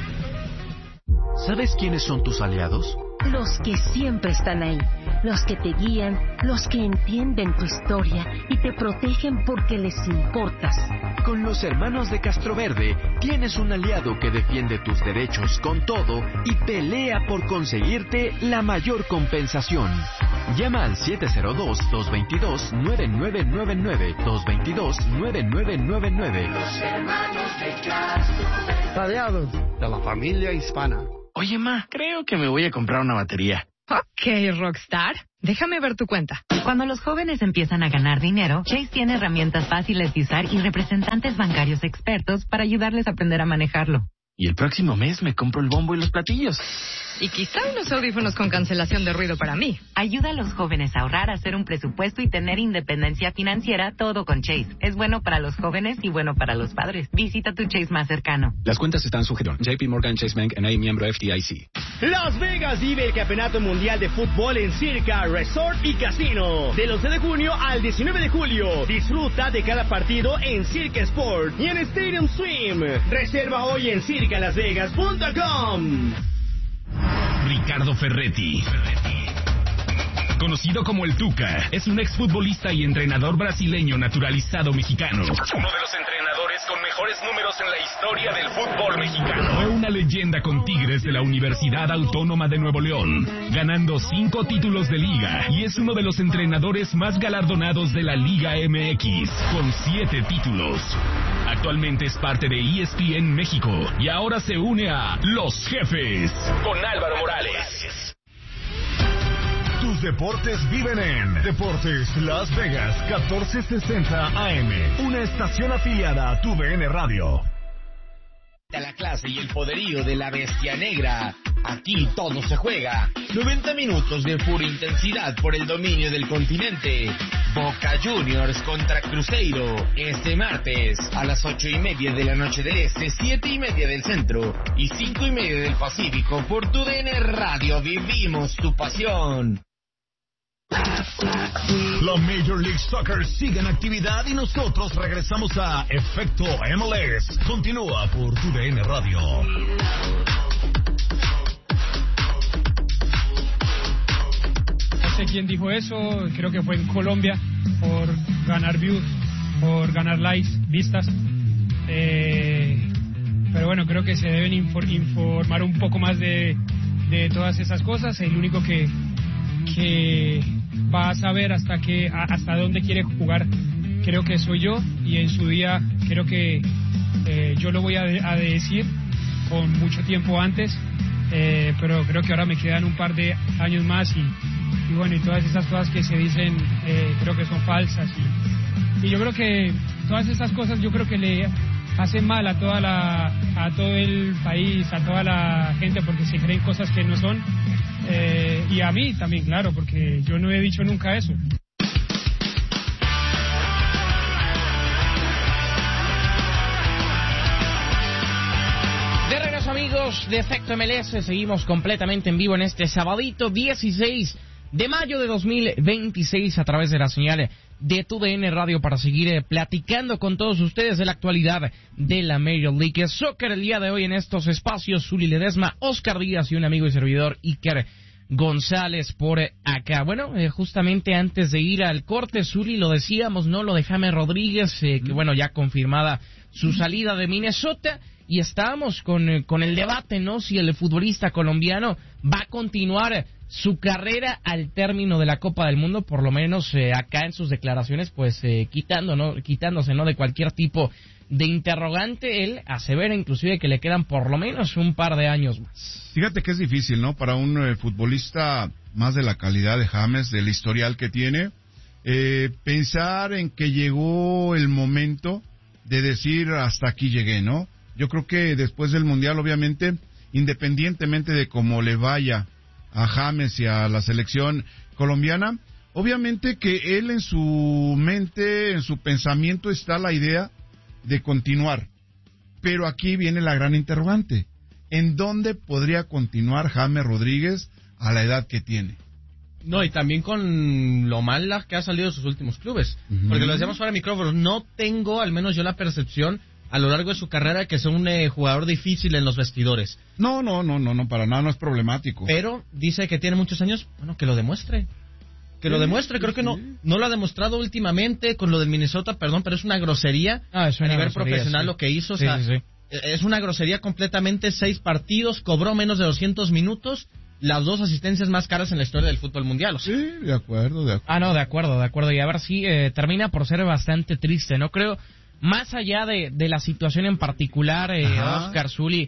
Speaker 15: ¿Sabes quiénes son tus aliados?
Speaker 16: Los que siempre están ahí, los que te guían, los que entienden tu historia y te protegen porque les importas.
Speaker 15: Con los hermanos de Castroverde tienes un aliado que defiende tus derechos con todo y pelea por conseguirte la mayor compensación. Llama al siete cero dos, dos dos dos, nueve nueve nueve nueve, dos dos dos, nueve nueve nueve nueve.
Speaker 5: Los hermanos de Castroverde.
Speaker 17: Aliados de la familia hispana.
Speaker 11: Oye, ma, creo que me voy a comprar una batería.
Speaker 18: Ok, Rockstar. Déjame ver tu cuenta. Cuando los jóvenes empiezan a ganar dinero, Chase tiene herramientas fáciles de usar y representantes bancarios expertos para ayudarles a aprender a manejarlo.
Speaker 11: Y el próximo mes me compro el bombo y los platillos.
Speaker 18: Y quizá unos audífonos con cancelación de ruido para mí. Ayuda a los jóvenes a ahorrar, a hacer un presupuesto y tener independencia financiera, todo con Chase. Es bueno para los jóvenes y bueno para los padres. Visita tu Chase más cercano.
Speaker 19: Las cuentas están sujetas. J P Morgan Chase Bank N A, miembro F D I C.
Speaker 20: Las Vegas vive el Campeonato Mundial de Fútbol en Circa Resort y Casino. Del once de junio al diecinueve de julio. Disfruta de cada partido en Circa Sport y en Stadium Swim. Reserva hoy en circa las vegas punto com.
Speaker 9: Ricardo Ferretti, conocido como el Tuca, es un exfutbolista y entrenador brasileño naturalizado mexicano. Uno de los entrenadores con mejores números en la historia del fútbol mexicano. Fue una leyenda con Tigres de la Universidad Autónoma de Nuevo León, ganando cinco títulos de liga, y es uno de los entrenadores más galardonados de la Liga M X, con siete títulos. Actualmente es parte de E S P N México y ahora se une a Los Jefes con Álvaro Morales. Tus deportes viven en Deportes Las Vegas catorce sesenta A M, una estación afiliada a tu V N Radio.
Speaker 1: La clase y el poderío de la bestia negra. Aquí todo se juega. noventa minutos de pura intensidad por el dominio del continente. Boca Juniors contra Cruzeiro. Este martes a las ocho y media de la noche del este, siete y media del centro y cinco y media del Pacífico. Por tu D N Radio vivimos tu pasión.
Speaker 9: La Major League Soccer sigue en actividad y nosotros regresamos a Efecto M L S. Continúa por tu D N Radio.
Speaker 21: No sé quién dijo eso, creo que fue en Colombia, por ganar views, por ganar likes, vistas. Eh, pero bueno, creo que se deben infor- informar un poco más de, de todas esas cosas. El único que, que va a saber hasta que hasta dónde quiere jugar, creo que soy yo, y en su día creo que eh, yo lo voy a, de, a decir con mucho tiempo antes, eh, pero creo que ahora me quedan un par de años más y, y bueno, y todas esas cosas que se dicen eh, creo que son falsas y, y yo creo que todas esas cosas yo creo que le hacen mal a toda la a todo el país, a toda la gente porque se creen cosas que no son eh, y a mí también, claro, porque yo no he dicho nunca eso.
Speaker 1: De regreso, amigos de Efecto M L S, seguimos completamente en vivo en este sabadito dieciséis de mayo de dos mil veintiséis a través de la señal de Tu D N Radio para seguir eh, platicando con todos ustedes de la actualidad de la Major League Soccer. El día de hoy en estos espacios, Zuli Ledesma, Oscar Díaz y un amigo y servidor, Iker González, por acá. Bueno, eh, justamente antes de ir al corte, Zuli, lo decíamos, ¿no? Lo de James Rodríguez, eh, que bueno, ya confirmada su salida de Minnesota. Y estábamos con, con el debate, ¿no? Si el futbolista colombiano va a continuar su carrera al término de la Copa del Mundo, por lo menos eh, acá en sus declaraciones, pues eh, quitando, ¿no? quitándose no de cualquier tipo de interrogante. Él asevera inclusive que le quedan por lo menos un par de años más.
Speaker 2: Fíjate que es difícil, ¿no? Para un eh, futbolista más de la calidad de James, del historial que tiene, eh, pensar en que llegó el momento de decir hasta aquí llegué, ¿no? Yo creo que después del Mundial, obviamente, independientemente de cómo le vaya a James y a la selección colombiana, obviamente que él en su mente, en su pensamiento está la idea de continuar. Pero aquí viene la gran interrogante. ¿En dónde podría continuar James Rodríguez a la edad que tiene?
Speaker 3: No, y también con lo mal que ha salido de sus últimos clubes. Uh-huh. Porque lo decíamos fuera de micrófonos, no tengo, al menos yo, la percepción a lo largo de su carrera que es un eh, jugador difícil en los vestidores.
Speaker 2: No, no, no, no, no, para nada no es problemático.
Speaker 3: Pero dice que tiene muchos años, bueno, que lo demuestre. Que sí, lo demuestre, creo sí. que no no lo ha demostrado últimamente con lo del Minnesota, perdón, pero es una grosería
Speaker 1: ah, es una
Speaker 3: a nivel
Speaker 1: grosería,
Speaker 3: profesional
Speaker 1: sí.
Speaker 3: lo que hizo.
Speaker 1: Sí,
Speaker 3: o sea,
Speaker 1: sí, sí.
Speaker 3: Es una grosería completamente, seis partidos, cobró menos de doscientos minutos, las dos asistencias más caras en la historia del fútbol mundial. O sea.
Speaker 2: Sí, de acuerdo, de acuerdo.
Speaker 1: Ah, no, de acuerdo, de acuerdo. Y a ver si eh, termina por ser bastante triste, ¿no? Creo, más allá de, de la situación en particular, eh, Oscar, Zuli,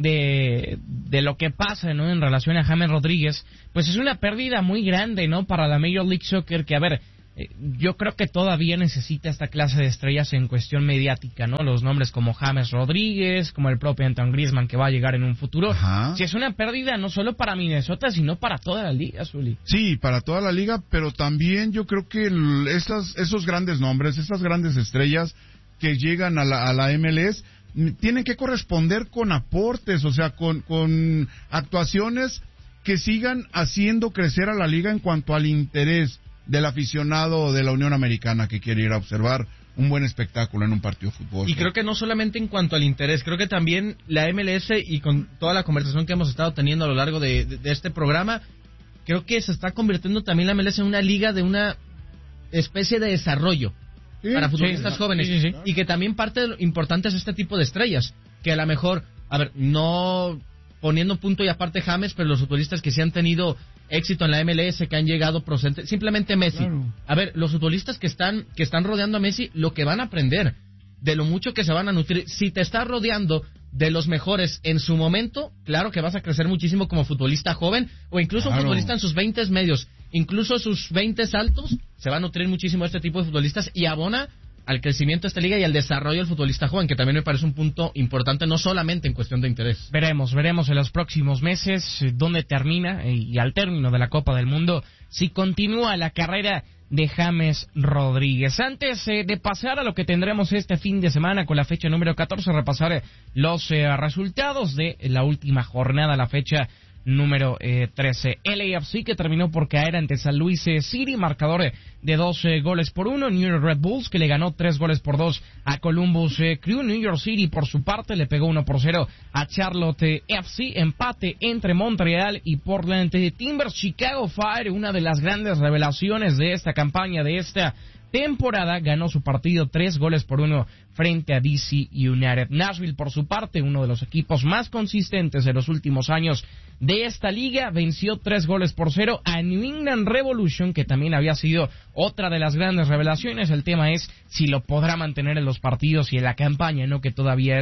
Speaker 1: de, de lo que pasa, ¿no? En relación a James Rodríguez, pues es una pérdida muy grande, ¿no? Para la Major League Soccer, que a ver, eh, yo creo que todavía necesita esta clase de estrellas en cuestión mediática, ¿no? Los nombres como James Rodríguez, como el propio Antoine Griezmann, que va a llegar en un futuro.
Speaker 2: Ajá.
Speaker 1: Si es una pérdida no solo para Minnesota, sino para toda la liga, Zuli.
Speaker 2: Sí, para toda la liga, pero también yo creo que el, esas, esos grandes nombres, esas grandes estrellas que llegan a la, a la M L S, tienen que corresponder con aportes, o sea, con, con actuaciones que sigan haciendo crecer a la liga en cuanto al interés del aficionado de la Unión Americana que quiere ir a observar un buen espectáculo en un partido de fútbol.
Speaker 3: Y creo que no solamente en cuanto al interés, creo que también la M L S, y con toda la conversación que hemos estado teniendo a lo largo de, de, de este programa, creo que se está convirtiendo también la M L S en una liga de una especie de desarrollo. Sí, para futbolistas sí, jóvenes, sí, sí, sí. Y que también parte de lo importante es este tipo de estrellas, que a lo mejor, a ver, no poniendo punto y aparte James, pero los futbolistas que sí han tenido éxito en la M L S, que han llegado procedentes, simplemente Messi. Claro. A ver, los futbolistas que están que están rodeando a Messi, lo que van a aprender, de lo mucho que se van a nutrir. Si te estás rodeando de los mejores en su momento, claro que vas a crecer muchísimo como futbolista joven, o incluso claro. un futbolista en sus veintes medios, incluso sus veintes altos, se va a nutrir muchísimo este tipo de futbolistas y abona al crecimiento de esta liga y al desarrollo del futbolista joven, que también me parece un punto importante, no solamente en cuestión de interés.
Speaker 1: Veremos, veremos en los próximos meses eh, dónde termina eh, y al término de la Copa del Mundo, si continúa la carrera de James Rodríguez. Antes eh, de pasar a lo que tendremos este fin de semana con la fecha número catorce, repasar eh, los eh, resultados de la última jornada, la fecha número eh, trece. L A F C, que terminó por caer ante San Luis eh, City, marcador eh, de dos eh, goles por uno. New York Red Bulls, que le ganó tres goles por dos a Columbus eh, Crew. New York City, por su parte, le pegó uno por cero a Charlotte eh, F C. Empate entre Montreal y Portland eh, Timbers. Chicago Fire, una de las grandes revelaciones de esta campaña, de esta temporada, ganó su partido tres goles por uno frente a D C United. Nashville, por su parte, uno de los equipos más consistentes en los últimos años de esta liga, venció tres goles por cero a New England Revolution, que también había sido otra de las grandes revelaciones. El tema es si lo podrá mantener en los partidos y en la campaña, ¿no? Que todavía es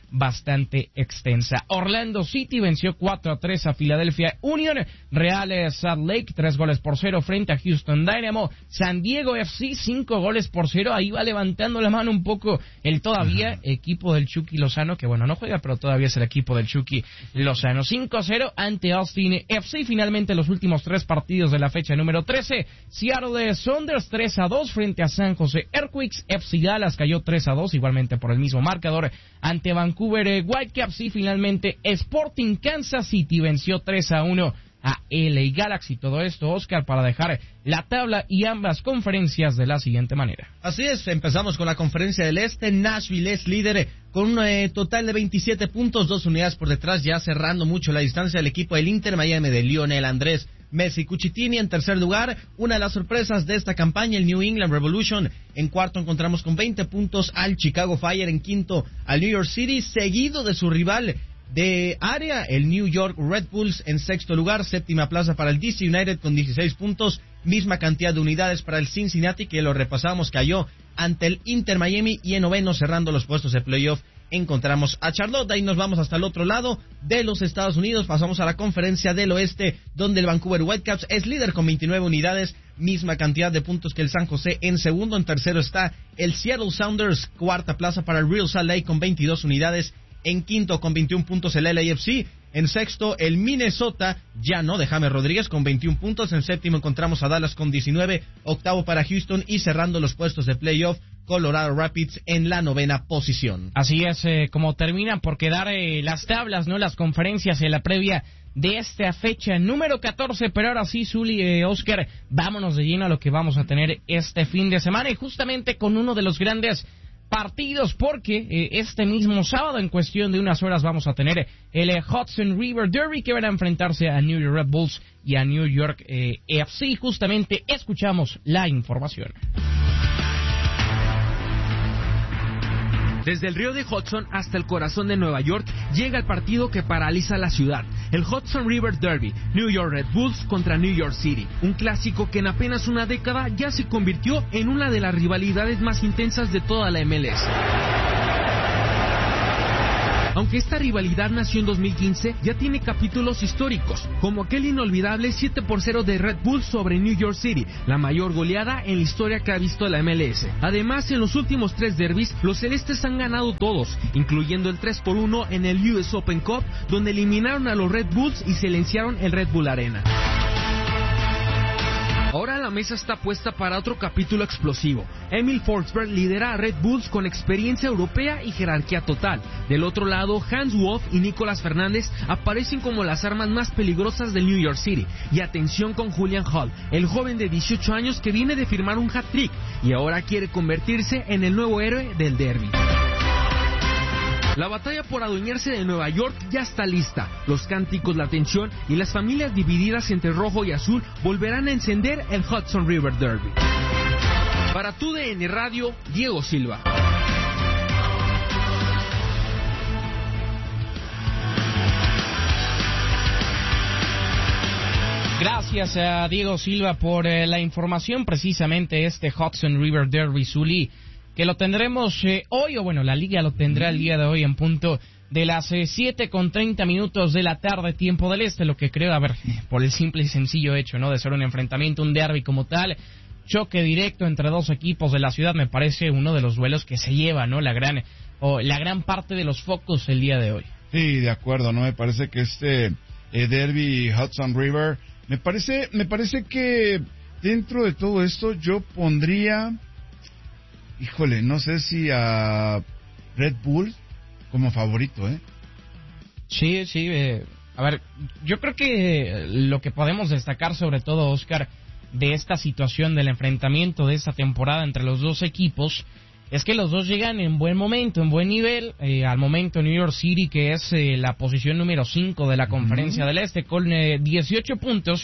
Speaker 1: bastante extensa. Orlando City venció cuatro a tres a Philadelphia Union. Real Salt Lake, tres goles por cero frente a Houston Dynamo. San Diego F C, cinco goles por cero. Ahí va levantando la mano un poco el todavía equipo del Chucky Lozano, que bueno, no juega, pero todavía es el equipo del Chucky Lozano. cinco a cero ante Austin F C. Finalmente, los últimos tres partidos de la fecha número trece. Seattle Sounders tres a dos frente a San Jose Earthquakes. F C Dallas cayó tres a dos, igualmente por el mismo marcador, ante Vancouver Whitecaps. Y finalmente, Sporting Kansas City venció tres a uno a L A Galaxy. Todo esto, Oscar, para dejar la tabla y ambas conferencias de la siguiente manera.
Speaker 3: Así es, empezamos con la conferencia del Este. Nashville es líder con un eh, total de veintisiete puntos, dos unidades por detrás, ya cerrando mucho la distancia del equipo del Inter Miami de Lionel Andrés Messi Cucitini. En tercer lugar, una de las sorpresas de esta campaña, el New England Revolution. En cuarto encontramos con veinte puntos al Chicago Fire. En quinto, al New York City, seguido de su rival de área, el New York Red Bulls. En sexto lugar, séptima plaza para el D C United con dieciséis puntos, misma cantidad de unidades para el Cincinnati, que lo repasamos, cayó ante el Inter Miami. Y en noveno, cerrando los puestos de playoff, encontramos a Charlotte. Ahí nos vamos hasta el otro lado de los Estados Unidos, pasamos a la conferencia del Oeste, donde el Vancouver Whitecaps es líder con veintinueve unidades, misma cantidad de puntos que el San José. En segundo, en tercero está el Seattle Sounders, cuarta plaza para el Real Salt Lake con veintidós unidades. En quinto, con veintiún puntos, el L A F C. En sexto, el Minnesota, ya no de James Rodríguez, con veintiún puntos. En séptimo encontramos a Dallas con diecinueve. Octavo para Houston. Y cerrando los puestos de playoff, Colorado Rapids en la novena posición.
Speaker 1: Así es, eh, como terminan por quedar eh, las tablas, no las conferencias en la previa de esta fecha número catorce. Pero ahora sí, Zuli, eh, Oscar, vámonos de lleno a lo que vamos a tener este fin de semana. Y justamente con uno de los grandes partidos, porque eh, este mismo sábado, en cuestión de unas horas, vamos a tener el eh, Hudson River Derby, que van a enfrentarse a New York Red Bulls y a New York eh, F C. Justamente escuchamos la información.
Speaker 4: Desde el río de Hudson hasta el corazón de Nueva York llega el partido que paraliza la ciudad, el Hudson River Derby, New York Red Bulls contra New York City, un clásico que en apenas una década ya se convirtió en una de las rivalidades más intensas de toda la M L S. Aunque esta rivalidad nació en dos mil quince, ya tiene capítulos históricos, como aquel inolvidable siete por cero de Red Bull sobre New York City, la mayor goleada en la historia que ha visto la M L S. Además, en los últimos tres derbis, los celestes han ganado todos, incluyendo el tres por uno en el U S Open Cup, donde eliminaron a los Red Bulls y silenciaron el Red Bull Arena. Ahora la mesa está puesta para otro capítulo explosivo. Emil Forsberg lidera a Red Bulls con experiencia europea y jerarquía total. Del otro lado, Hans Wolf y Nicolás Fernández aparecen como las armas más peligrosas del New York City. Y atención con Julian Hall, el joven de dieciocho años que viene de firmar un hat-trick y ahora quiere convertirse en el nuevo héroe del derby. La batalla por adueñarse de Nueva York ya está lista. Los cánticos, la tensión y las familias divididas entre rojo y azul volverán a encender el Hudson River Derby. Para tu D N Radio, Diego Silva.
Speaker 1: Gracias a Diego Silva por eh, la información. Precisamente este Hudson River Derby, Zuli, que lo tendremos eh, hoy, o bueno, la liga lo tendrá el día de hoy en punto de las eh, siete con treinta minutos de la tarde, tiempo del este, lo que creo, a ver, por el simple y sencillo hecho, ¿no?, de ser un enfrentamiento, un derby como tal, choque directo entre dos equipos de la ciudad, me parece uno de los duelos que se lleva, ¿no?, la gran, o la gran parte de los focos el día de hoy.
Speaker 2: Sí, de acuerdo, ¿no?, me parece que este eh, derby Hudson River, me parece, me parece que dentro de todo esto yo pondría... Híjole, no sé si a Red Bull como favorito, ¿eh?
Speaker 1: Sí, sí. Eh, a ver, yo creo que lo que podemos destacar sobre todo, Oscar, de esta situación del enfrentamiento de esta temporada entre los dos equipos, es que los dos llegan en buen momento, en buen nivel. Eh, al momento New York City, que es eh, la posición número cinco de la Conferencia uh-huh. del Este, con eh, dieciocho puntos.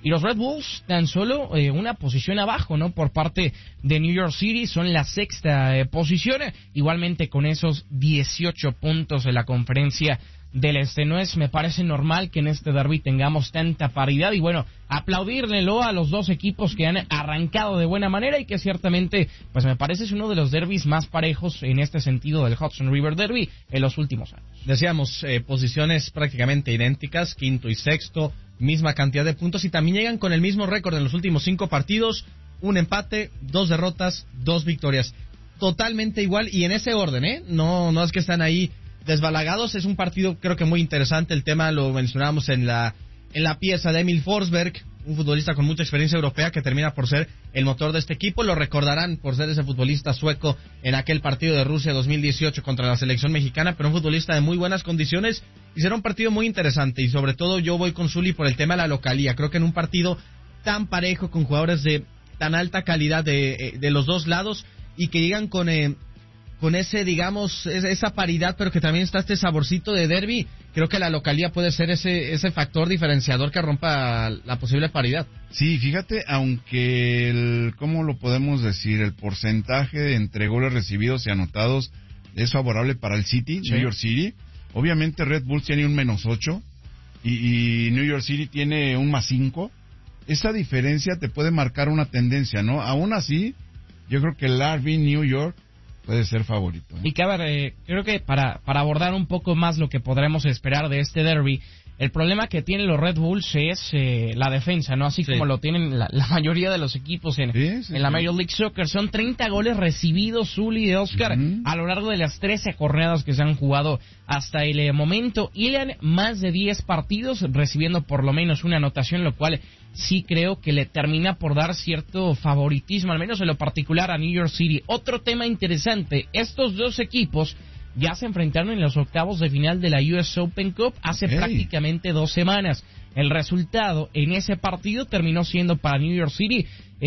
Speaker 1: Y los Red Bulls tan solo eh, una posición abajo, ¿no? Por parte de New York City, son la sexta eh, posición, igualmente con esos dieciocho puntos de la conferencia del Este. No es, me parece normal que en este derbi tengamos tanta paridad y bueno, aplaudírlelo a los dos equipos que han arrancado de buena manera y que ciertamente, pues me parece es uno de los derbis más parejos en este sentido del Hudson River Derby en los últimos años.
Speaker 3: Decíamos, eh, posiciones prácticamente idénticas, quinto y sexto, misma cantidad de puntos y también llegan con el mismo récord en los últimos cinco partidos, un empate, dos derrotas, dos victorias. Totalmente igual y en ese orden, ¿eh? No, no es que están ahí desbalagados, es un partido creo que muy interesante, el tema lo mencionábamos en la en la pieza de Emil Forsberg, un futbolista con mucha experiencia europea que termina por ser el motor de este equipo, lo recordarán por ser ese futbolista sueco en aquel partido de Rusia dos mil dieciocho contra la selección mexicana, pero un futbolista de muy buenas condiciones y será un partido muy interesante y sobre todo yo voy con Zuli por el tema de la localía, creo que en un partido tan parejo con jugadores de tan alta calidad de, de los dos lados y que llegan con eh, con ese, digamos, esa paridad, pero que también está este saborcito de derbi, creo que la localía puede ser ese ese factor diferenciador que rompa la posible paridad.
Speaker 2: Sí, fíjate, aunque el, ¿cómo lo podemos decir? El porcentaje entre goles recibidos y anotados es favorable para el City, sí. New York City. Obviamente Red Bulls tiene un menos ocho y, y New York City tiene un más cinco. Esa diferencia te puede marcar una tendencia, ¿no? Aún así, yo creo que el R B New York puede ser favorito, ¿eh?
Speaker 1: Y que a ver, eh, creo que para, para abordar un poco más lo que podremos esperar de este derby, el problema que tienen los Red Bulls es eh, la defensa, ¿no? Así sí. como lo tienen la, la mayoría de los equipos en, sí, sí, en la sí. Major League Soccer. Son treinta goles recibidos, Zuli de Oscar, uh-huh. a lo largo de las trece jornadas que se han jugado hasta el eh, momento. Y le han más de diez partidos recibiendo por lo menos una anotación, lo cual sí creo que le termina por dar cierto favoritismo, al menos en lo particular a New York City. Otro tema interesante, estos dos equipos ya se enfrentaron en los octavos de final de la U S Open Cup hace hey. prácticamente dos semanas. El resultado en ese partido terminó siendo para New York City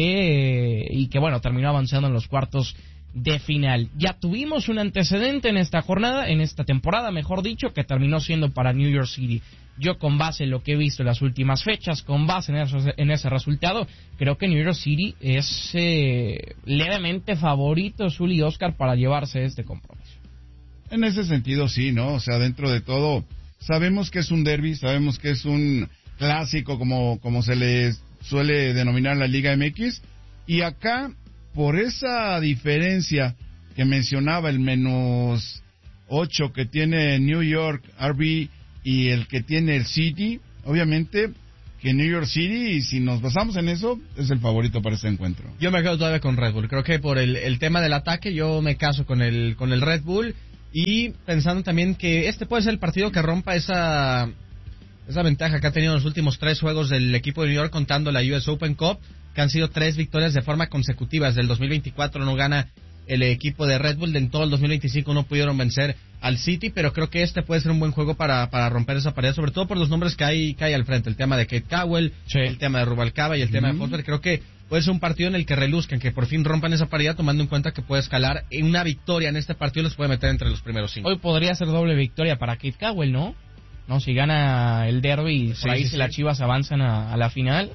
Speaker 1: eh, y que bueno, terminó avanzando en los cuartos de final. Ya tuvimos un antecedente en esta jornada, en esta temporada, mejor dicho, que terminó siendo para New York City. Yo con base en lo que he visto en las últimas fechas, con base en, eso, en ese resultado, creo que New York City es eh, levemente favorito, Zuli Oscar, para llevarse este compromiso.
Speaker 2: En ese sentido sí, ¿no? O sea, dentro de todo, sabemos que es un derbi, sabemos que es un clásico, como, como se le suele denominar la Liga M X, y acá, por esa diferencia que mencionaba, el menos ocho que tiene New York R B y el que tiene el City, obviamente que New York City, y si nos basamos en eso, es el favorito para este encuentro.
Speaker 3: Yo me quedo todavía con Red Bull, creo que por el, el tema del ataque yo me caso con el, con el Red Bull, y pensando también que este puede ser el partido que rompa esa, esa ventaja que ha tenido en los últimos tres juegos del equipo de New York, contando la U S Open Cup, que han sido tres victorias de forma consecutiva. Desde el dos mil veinticuatro no gana el equipo de Red Bull, en todo el dos mil veinticinco no pudieron vencer al City, pero creo que este puede ser un buen juego para, para romper esa pared, sobre todo por los nombres que hay, que hay al frente, el tema de Kate Cowell, sí. el tema de Rubalcaba y el tema mm. de Forsberg. Creo que puede ser un partido en el que reluzcan, que por fin rompan esa paridad, tomando en cuenta que puede escalar, y una victoria en este partido los puede meter entre los primeros cinco.
Speaker 1: Hoy podría ser doble victoria para Kate Cowell, ¿no? No, si gana el derby y por sí, ahí sí, si sí. las Chivas avanzan a, a la final,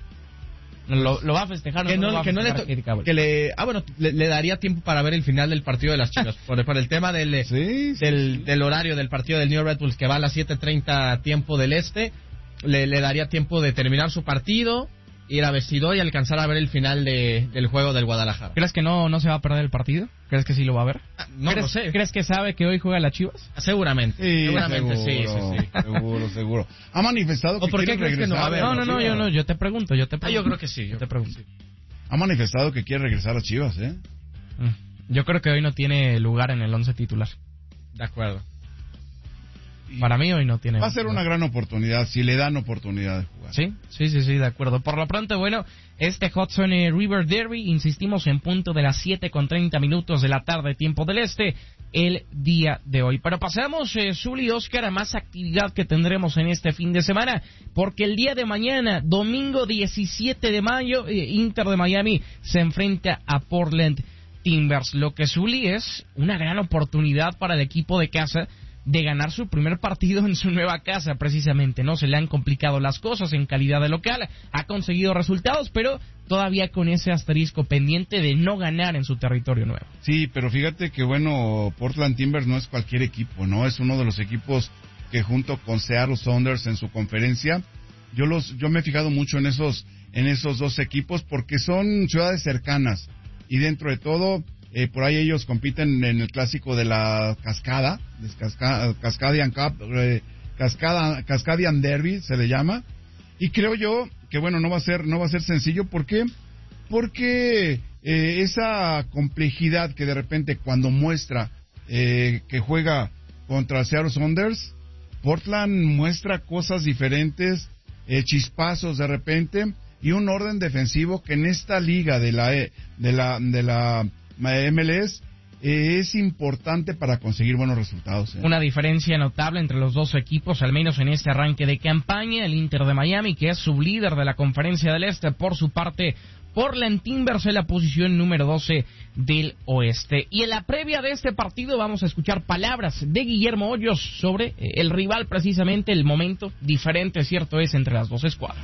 Speaker 1: lo, lo va a festejar.
Speaker 3: Que no,
Speaker 1: no,
Speaker 3: que no le, to- que le, ah bueno, le, le daría tiempo para ver el final del partido de las Chivas, por, por el tema del, sí, sí, del, sí. del horario del partido del New Red Bulls, que va a las siete treinta tiempo del este, le, le daría tiempo de terminar su partido, ir a vestidor y alcanzar a ver el final de, del juego del Guadalajara.
Speaker 1: ¿Crees que no, no se va a perder el partido? ¿Crees que sí lo va a ver?
Speaker 3: Ah, no
Speaker 1: ¿Crees,
Speaker 3: lo sé.
Speaker 1: ¿Crees que sabe que hoy juega las Chivas?
Speaker 3: Seguramente.
Speaker 2: Sí,
Speaker 3: seguramente,
Speaker 2: seguro,
Speaker 3: sí, sí, sí.
Speaker 2: Seguro, seguro. Ha manifestado que
Speaker 3: ¿O por qué
Speaker 2: quiere
Speaker 3: crees
Speaker 2: regresar.
Speaker 3: que no? A ver,
Speaker 1: no, no, no, yo no, yo te pregunto, yo te pregunto.
Speaker 3: Ah, yo creo que sí, yo
Speaker 1: te pregunto. Sí.
Speaker 2: Ha manifestado que quiere regresar a Chivas, ¿eh?
Speaker 1: Yo creo que hoy no tiene lugar en el once titular.
Speaker 3: De acuerdo.
Speaker 1: Para mí hoy no tiene.
Speaker 2: Va a ser una gran oportunidad, si le dan oportunidad de jugar.
Speaker 1: Sí, sí, sí, sí, de acuerdo. Por lo pronto, bueno, este Hudson River Derby, insistimos, en punto de las siete con treinta minutos de la tarde, tiempo del este, el día de hoy. Pero pasamos, eh, Zuli y Oscar, a más actividad que tendremos en este fin de semana, porque el día de mañana, domingo diecisiete de mayo, eh, Inter de Miami se enfrenta a Portland Timbers. Lo que, Zuli, es una gran oportunidad para el equipo de casa, de ganar su primer partido en su nueva casa, precisamente, ¿no? Se le han complicado las cosas en calidad de local, ha conseguido resultados, pero todavía con ese asterisco pendiente de no ganar en su territorio nuevo.
Speaker 2: Sí, pero fíjate que, bueno, Portland Timbers no es cualquier equipo, ¿no? Es uno de los equipos que junto con Seattle Sounders en su conferencia, yo los yo me he fijado mucho en esos en esos dos equipos porque son ciudades cercanas y dentro de todo eh, por ahí ellos compiten en el clásico de la Cascada, Cascada Cascadian Cup, eh, Cascada Cascadian Derby se le llama, y creo yo que bueno no va a ser no va a ser sencillo. ¿Por qué? Porque eh, esa complejidad que de repente cuando muestra eh, que juega contra Seattle Sounders, Portland muestra cosas diferentes, eh, chispazos de repente y un orden defensivo que en esta liga de la de la de la M L S eh, es importante para conseguir buenos resultados. ¿eh?
Speaker 1: Una diferencia notable entre los dos equipos, al menos en este arranque de campaña. El Inter de Miami, que es sublíder de la Conferencia del Este, por su parte, Portland Timbers en la posición número doce del Oeste. Y en la previa de este partido vamos a escuchar palabras de Guillermo Hoyos sobre el rival, precisamente el momento diferente, cierto es, entre las dos escuadras.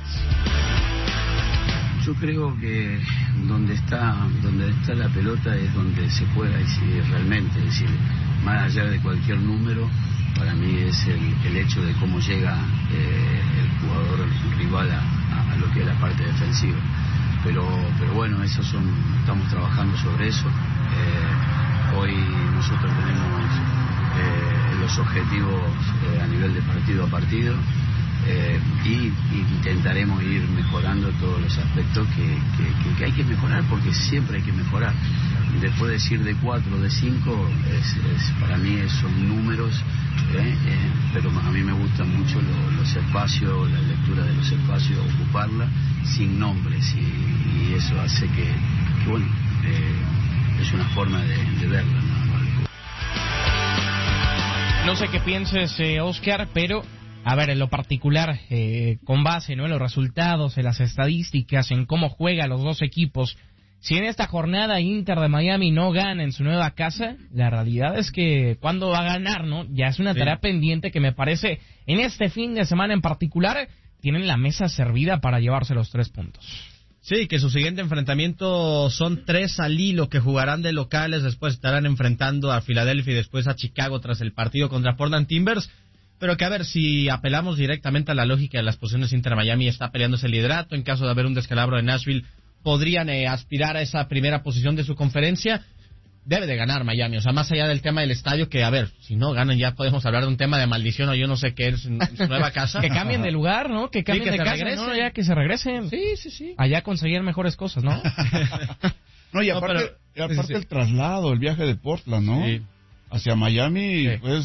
Speaker 7: Yo creo que donde está donde está la pelota es donde se juega, y si realmente, es decir, más allá de cualquier número, para mí es el, el hecho de cómo llega eh, el jugador rival a, a lo que es la parte defensiva. Pero, pero bueno, eso son, estamos trabajando sobre eso. Eh, hoy nosotros tenemos eh, los objetivos eh, a nivel de partido a partido eh, y, y intentaremos ir mejorando todos los aspectos que, que, que, que hay que mejorar, porque siempre hay que mejorar. Después decir de cuatro o de cinco, es, es, para mí son números, eh, eh, pero a mí me gustan mucho lo, los espacios, la lectura de los espacios, ocuparla sin nombres, y, y eso hace que, que bueno, eh, es una forma de, de verla, ¿no?
Speaker 1: No sé qué pienses, eh, Oscar, pero a ver, en lo particular, eh, con base, ¿no?, en los resultados, en las estadísticas, en cómo juegan los dos equipos, si en esta jornada Inter de Miami no gana en su nueva casa, la realidad es que cuando va a ganar, ¿no? Ya es una tarea sí. pendiente que me parece, en este fin de semana en particular, tienen la mesa servida para llevarse los tres puntos.
Speaker 3: Sí, que su siguiente enfrentamiento son tres al hilo que jugarán de locales, después estarán enfrentando a Filadelfia y después a Chicago tras el partido contra Portland Timbers. Pero que a ver, si apelamos directamente a la lógica de las posiciones, Inter Miami está peleando ese liderato, en caso de haber un descalabro de Nashville, podrían eh, aspirar a esa primera posición de su conferencia. Debe de ganar Miami, o sea, más allá del tema del estadio, que a ver, si no ganan ya podemos hablar de un tema de maldición o yo no sé qué es en su nueva casa.
Speaker 1: Que cambien de lugar, ¿no? Que cambien
Speaker 3: sí, que
Speaker 1: de
Speaker 3: se
Speaker 1: casa,
Speaker 3: regresen.
Speaker 1: ¿no? Ya que se regresen.
Speaker 3: Sí, sí, sí.
Speaker 1: Allá conseguir mejores cosas, ¿no?
Speaker 2: No, y aparte,
Speaker 3: no, pero,
Speaker 2: y aparte
Speaker 3: sí, sí.
Speaker 2: el traslado, el viaje de Portland, ¿no?
Speaker 3: Sí.
Speaker 2: Hacia Miami,
Speaker 3: sí.
Speaker 2: pues